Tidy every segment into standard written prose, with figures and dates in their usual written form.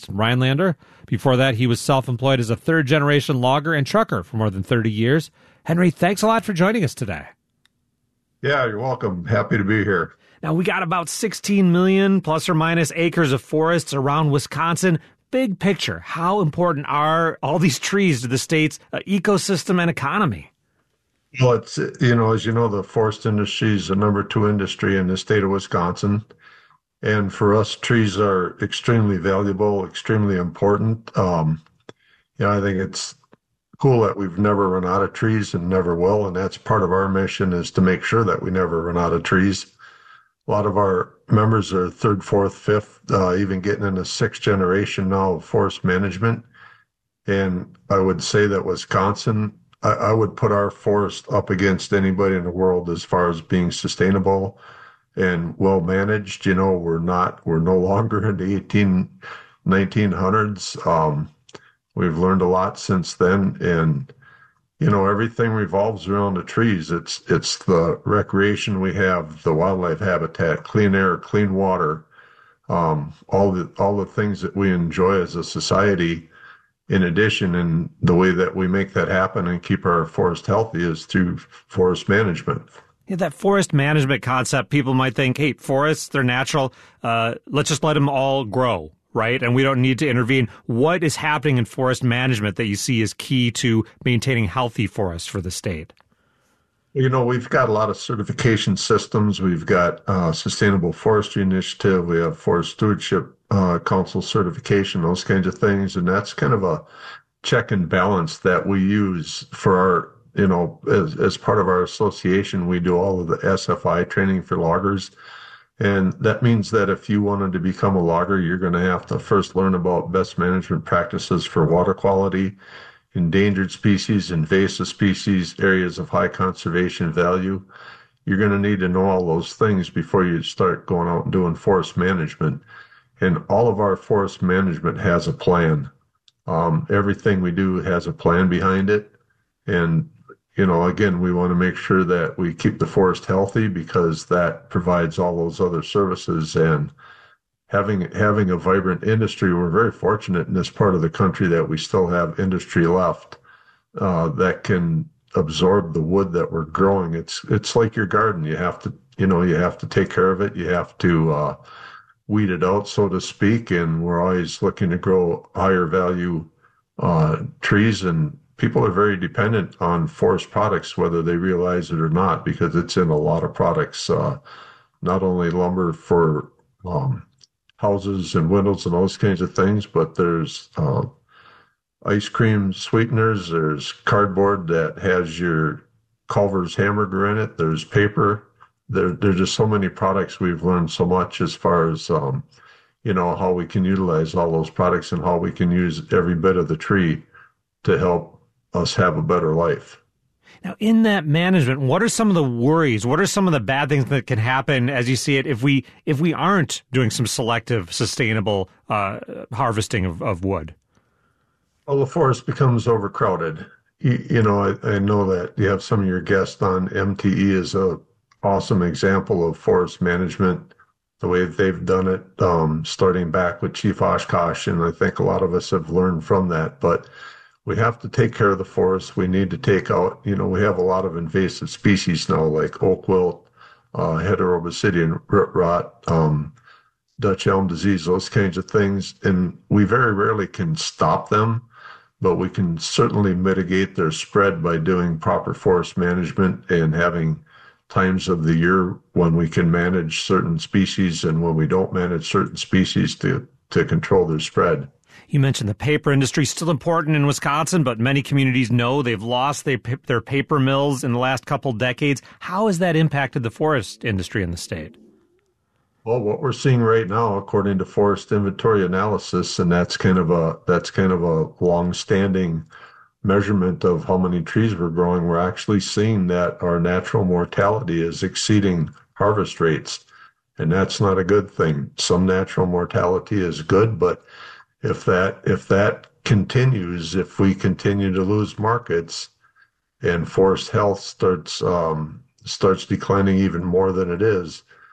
Rhinelander. Before that, he was self-employed as a third-generation logger and trucker for more than 30 years. Henry, thanks a lot for joining us today. Yeah, you're welcome. Happy to be here. Now, we got about 16 million plus or minus acres of forests around Wisconsin. Big picture, how important are all these trees to the state's ecosystem and economy? Well, it's, as you know, the forest industry is the number 2 industry in the state of Wisconsin. And for us, trees are extremely valuable, extremely important. I think it's cool that we've never run out of trees and never will. And that's part of our mission, is to make sure that we never run out of trees. A lot of our members are 3rd, 4th, 5th, even getting into 6th generation now of forest management. And I would say that Wisconsin, I would put our forest up against anybody in the world as far as being sustainable and well managed. We're no longer in the 1900s. We've learned a lot since then, and everything revolves around the trees. It's the recreation we have, the wildlife habitat, clean air, clean water, all the things that we enjoy as a society. In addition, and the way that we make that happen and keep our forest healthy is through forest management. Yeah, that forest management concept, people might think, hey, forests, they're natural. Let's just let them all grow, right? And we don't need to intervene. What is happening in forest management that you see is key to maintaining healthy forests for the state? We've got a lot of certification systems. We've got Sustainable Forestry Initiative. We have Forest Stewardship Council certification, those kinds of things. And that's kind of a check and balance that we use for our, as part of our association. We do all of the SFI training for loggers. And that means that if you wanted to become a logger, you're going to have to first learn about best management practices for water quality, endangered species, invasive species, areas of high conservation value. You're going to need to know all those things before you start going out and doing forest management. And all of our forest management has a plan. Everything we do has a plan behind it. And, again, we want to make sure that we keep the forest healthy, because that provides all those other services. And having a vibrant industry, we're very fortunate in this part of the country that we still have industry left that can absorb the wood that we're growing. It's like your garden. You have to take care of it. You have to weed it out, so to speak. And we're always looking to grow higher value trees. And people are very dependent on forest products, whether they realize it or not, because it's in a lot of products, not only lumber for houses and windows and those kinds of things, but there's ice cream sweeteners, there's cardboard that has your Culver's hamburger in it, there's paper. There's just so many products. We've learned so much as far as, how we can utilize all those products and how we can use every bit of the tree to help us have a better life. Now, in that management, what are some of the worries? What are some of the bad things that can happen, as you see it, if we aren't doing some selective, sustainable harvesting of wood? Well, the forest becomes overcrowded. I know that you have some of your guests on. MTE is a awesome example of forest management, the way they've done it, starting back with Chief Oshkosh, and I think a lot of us have learned from that. But we have to take care of the forest. We need to take out, we have a lot of invasive species now, like oak wilt, heterobasidian root rot, Dutch elm disease, those kinds of things. And we very rarely can stop them, but we can certainly mitigate their spread by doing proper forest management and having times of the year when we can manage certain species and when we don't manage certain species to control their spread. You mentioned the paper industry, still important in Wisconsin, but many communities know they've lost their paper mills in the last couple decades. How has that impacted the forest industry in the state? Well, what we're seeing right now, according to Forest Inventory Analysis, and that's kind of a long-standing measurement of how many trees we're growing, we're actually seeing that our natural mortality is exceeding harvest rates, and that's not a good thing. Some natural mortality is good, but if that continues, if we continue to lose markets and forest health starts declining even more than it is,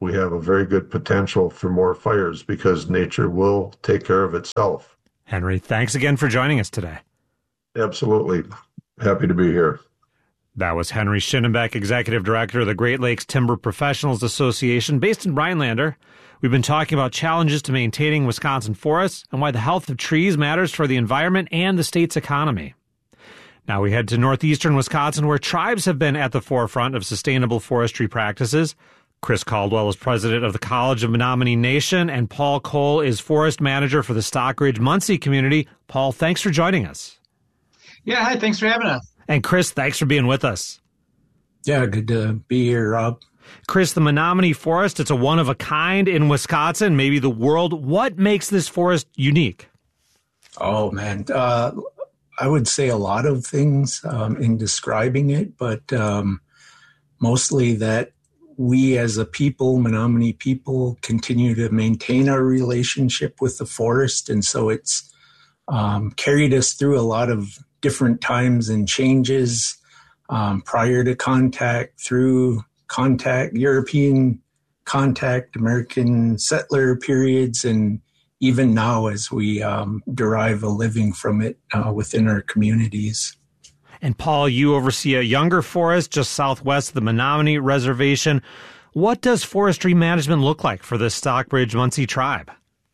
we have a very good potential for more fires because nature will take care of itself. Henry, thanks again for joining us today. Absolutely. Happy to be here. That was Henry Schinenbeck, Executive Director of the Great Lakes Timber Professionals Association, based in Rhinelander. We've been talking about challenges to maintaining Wisconsin forests and why the health of trees matters for the environment and the state's economy. Now we head to northeastern Wisconsin, where tribes have been at the forefront of sustainable forestry practices. Chris Caldwell is president of the College of Menominee Nation, and Paul Cole is forest manager for the Stockridge-Munsee community. Paul, thanks for joining us. Yeah, hi, thanks for having us. And Chris, thanks for being with us. Yeah, good to be here, Rob. Chris, the Menominee Forest, it's a one-of-a-kind in Wisconsin, maybe the world. What makes this forest unique? Oh, man. I would say a lot of things in describing it, but mostly that we as a people, Menominee people, continue to maintain our relationship with the forest. And so it's carried us through a lot of different times and changes prior to contact, through contact, European contact, American settler periods, and even now as we derive a living from it within our communities. And Paul, you oversee a younger forest just southwest of the Menominee Reservation. What does forestry management look like for the Stockbridge-Munsee tribe?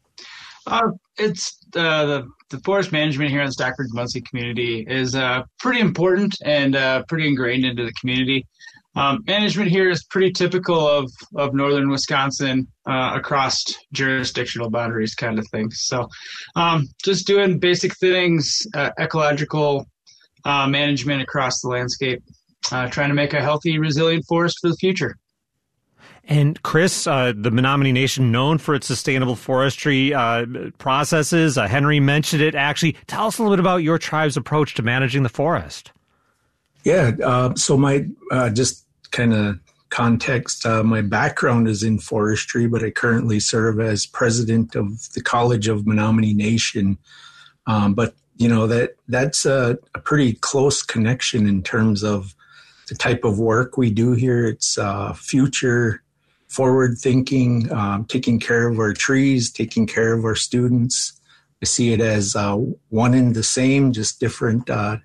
It's the forest management here in the Stockbridge-Munsee community is pretty important and pretty ingrained into the community. Management here is pretty typical of northern Wisconsin across jurisdictional boundaries kind of thing. So just doing basic things, ecological management across the landscape, trying to make a healthy, resilient forest for the future. And Chris, the Menominee Nation, known for its sustainable forestry processes. Henry mentioned it. Actually, tell us a little bit about your tribe's approach to managing the forest. Yeah, so my just kind of context, my background is in forestry, but I currently serve as president of the College of Menominee Nation. But, you know, that's a pretty close connection in terms of the type of work we do here. It's future forward thinking, taking care of our trees, taking care of our students. I see it as one and the same, just different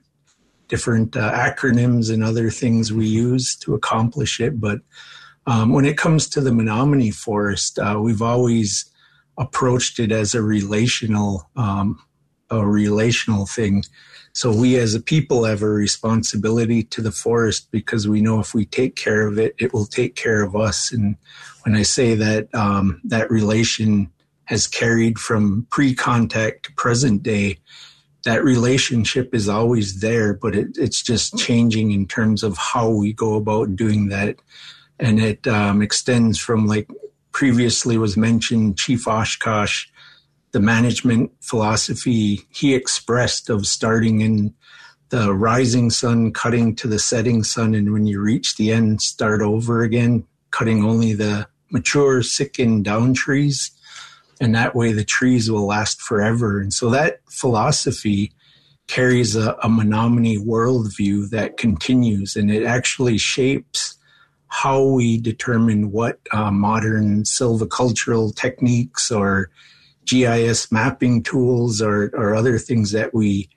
acronyms and other things we use to accomplish it. But when it comes to the Menominee Forest, we've always approached it as a relational thing. So we as a people have a responsibility to the forest because we know if we take care of it, it will take care of us. And when I say that, that relation has carried from pre-contact to present day, that relationship is always there, but it's just changing in terms of how we go about doing that. And it extends from, like previously was mentioned, Chief Oshkosh, the management philosophy he expressed of starting in the rising sun, cutting to the setting sun, and when you reach the end, start over again, cutting only the mature, sick, and down trees. And that way the trees will last forever. And so that philosophy carries a Menominee worldview that continues, and it actually shapes how we determine what modern silvicultural techniques or GIS mapping tools or other things that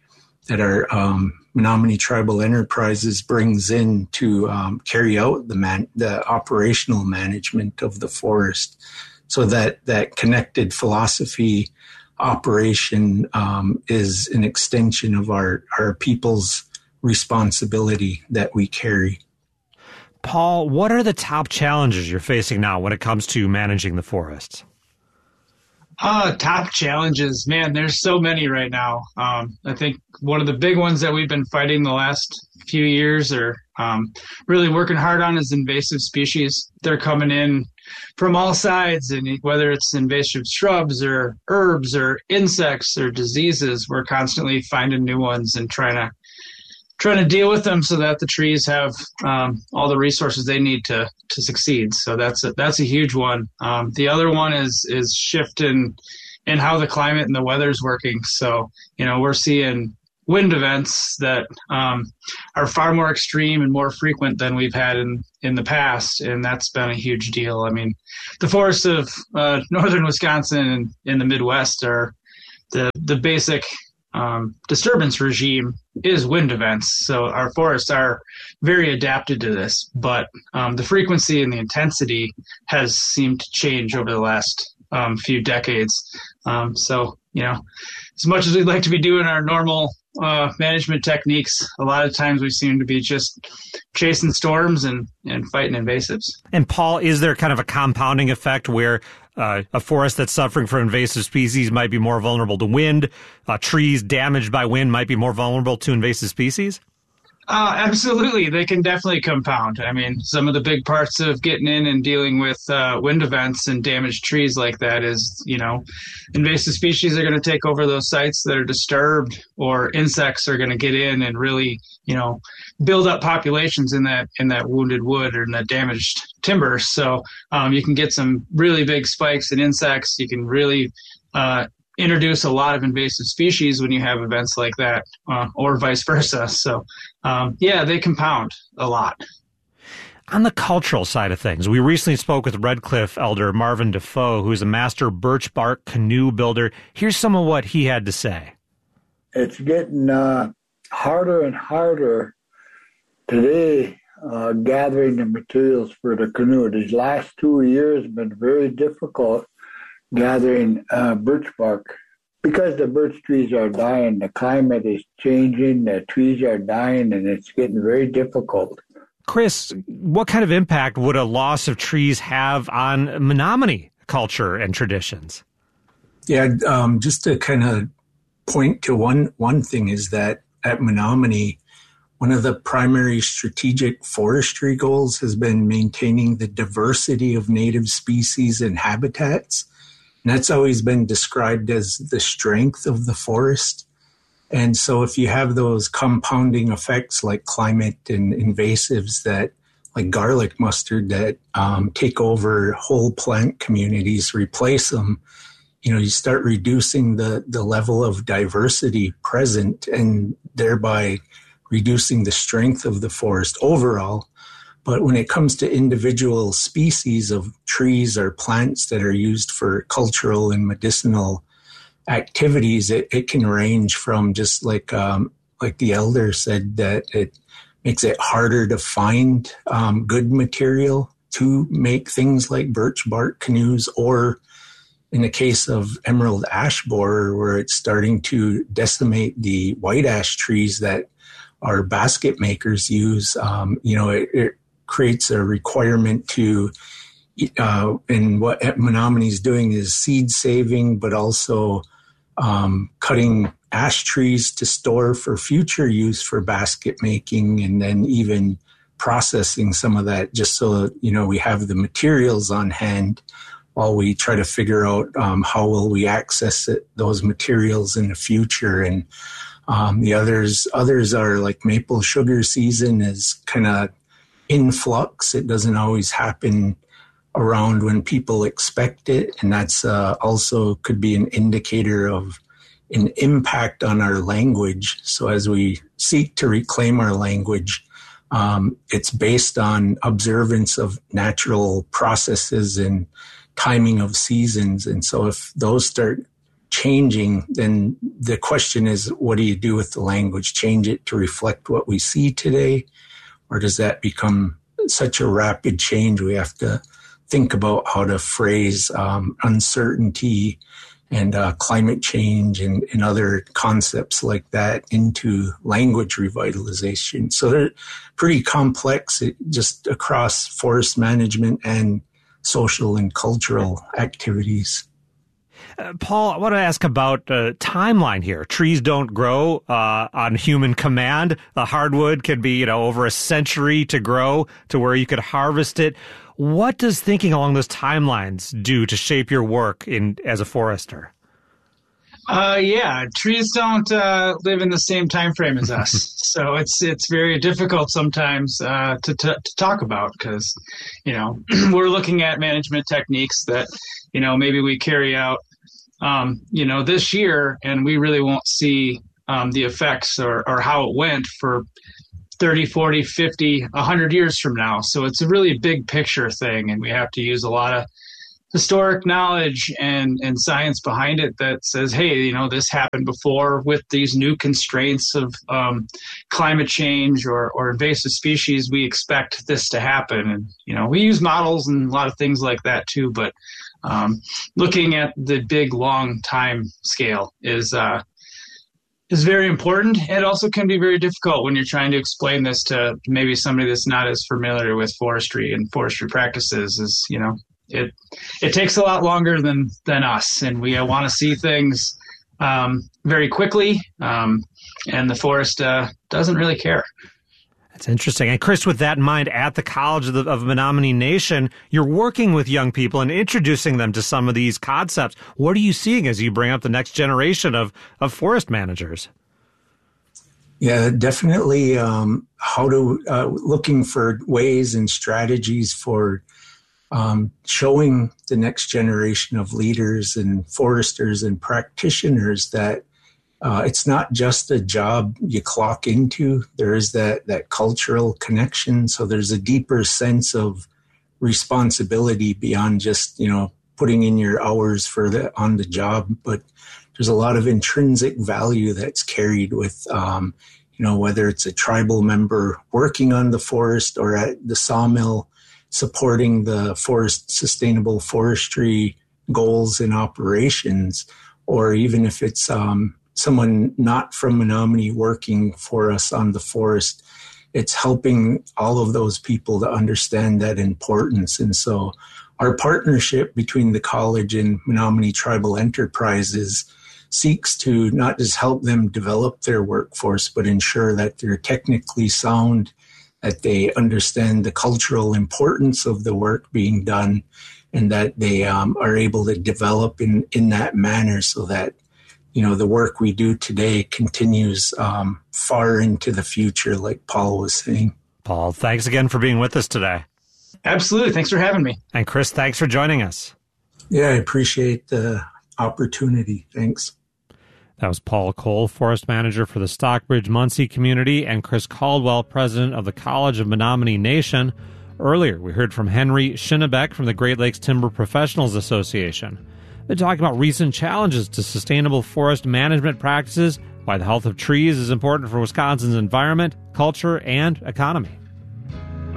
our Menominee Tribal Enterprises brings in to carry out the operational management of the forest. So that connected philosophy operation is an extension of our people's responsibility that we carry. Paul, what are the top challenges you're facing now when it comes to managing the forests? Top challenges, man, there's so many right now. I think one of the big ones that we've been fighting the last few years or really working hard on is invasive species. They're coming in from all sides, and whether it's invasive shrubs or herbs or insects or diseases, we're constantly finding new ones and trying to deal with them so that the trees have all the resources they need to succeed. So that's a huge one. The other one is shift in how the climate and the weather is working. So, we're seeing wind events that are far more extreme and more frequent than we've had in the past, and that's been a huge deal. I mean, the forests of northern Wisconsin and in the Midwest are the basic disturbance regime is wind events. So our forests are very adapted to this, but the frequency and the intensity has seemed to change over the last few decades. So, as much as we'd like to be doing our normal management techniques, a lot of times we seem to be just chasing storms and fighting invasives. And Paul, is there kind of a compounding effect where a forest that's suffering from invasive species might be more vulnerable to wind? Trees damaged by wind might be more vulnerable to invasive species? Absolutely. They can definitely compound. I mean, some of the big parts of getting in and dealing with wind events and damaged trees like that is, invasive species are going to take over those sites that are disturbed, or insects are going to get in and really, build up populations in that wounded wood or in that damaged timber. So you can get some really big spikes in insects. You can really introduce a lot of invasive species when you have events like that, or vice versa. So, they compound a lot. On the cultural side of things, we recently spoke with Red Cliff elder Marvin Defoe, who's a master birch bark canoe builder. Here's some of what he had to say. It's getting harder and harder today, gathering the materials for the canoe. These last 2 years have been very difficult gathering birch bark because the birch trees are dying. The climate is changing, the trees are dying, and it's getting very difficult. Chris, what kind of impact would a loss of trees have on Menominee culture and traditions? Yeah, just to kind of point to one thing is that at Menominee, one of the primary strategic forestry goals has been maintaining the diversity of native species and habitats. And that's always been described as the strength of the forest. And so if you have those compounding effects like climate and invasives that, like garlic mustard, that take over whole plant communities, replace them, you start reducing the level of diversity present and thereby reducing the strength of the forest overall. But when it comes to individual species of trees or plants that are used for cultural and medicinal activities, it can range from just like the elder said, that it makes it harder to find good material to make things like birch bark canoes, or in the case of emerald ash borer, where it's starting to decimate the white ash trees that our basket makers use. It creates a requirement to, and what Menominee is doing is seed saving, but also cutting ash trees to store for future use for basket making, and then even processing some of that just so, we have the materials on hand while we try to figure out how will we access those materials in the future. And the others are like maple sugar season is kind of in flux. It doesn't always happen around when people expect it. And that's also could be an indicator of an impact on our language. So as we seek to reclaim our language, it's based on observance of natural processes and timing of seasons. And so if those start changing, then the question is, what do you do with the language? Change it to reflect what we see today? Or does that become such a rapid change we have to think about how to phrase uncertainty and climate change and other concepts like that into language revitalization? So they're pretty complex just across forest management and social and cultural activities. Paul, I want to ask about timeline here. Trees don't grow on human command. The hardwood can be, over a century to grow to where you could harvest it. What does thinking along those timelines do to shape your work as a forester? Trees don't live in the same time frame as us, so it's very difficult sometimes to talk about because we're looking at management techniques that maybe we carry out this year, and we really won't see the effects or how it went for 30, 40, 50, 100 years from now. So it's a really big picture thing, and we have to use a lot of historic knowledge and science behind it that says, hey, this happened before with these new constraints of climate change or invasive species. We expect this to happen. And, we use models and a lot of things like that too. But looking at the big, long time scale is very important. It also can be very difficult when you're trying to explain this to maybe somebody that's not as familiar with forestry and forestry practices. It takes a lot longer than us, and we want to see things very quickly, and the forest doesn't really care. That's interesting. And Chris, with that in mind, at the College of Menominee Nation, you're working with young people and introducing them to some of these concepts. What are you seeing as you bring up the next generation of forest managers? Yeah, definitely. Looking for ways and strategies for showing the next generation of leaders and foresters and practitioners that it's not just a job you clock into. There is that cultural connection. So there's a deeper sense of responsibility beyond just, putting in your hours on the job. But there's a lot of intrinsic value that's carried with, whether it's a tribal member working on the forest or at the sawmill, supporting the sustainable forestry goals and operations, or even if it's someone not from Menominee working for us on the forest, it's helping all of those people to understand that importance. And so our partnership between the college and Menominee Tribal Enterprises seeks to not just help them develop their workforce, but ensure that they're technically sound, that they understand the cultural importance of the work being done, and that they are able to develop in that manner so that, the work we do today continues far into the future, like Paul was saying. Paul, thanks again for being with us today. Absolutely. Thanks for having me. And Chris, thanks for joining us. Yeah, I appreciate the opportunity. Thanks. That was Paul Cole, forest manager for the Stockbridge-Muncie community, and Chris Caldwell, president of the College of Menominee Nation. Earlier, we heard from Henry Schinnebeck from the Great Lakes Timber Professionals Association. They're talking about recent challenges to sustainable forest management practices, why the health of trees is important for Wisconsin's environment, culture, and economy.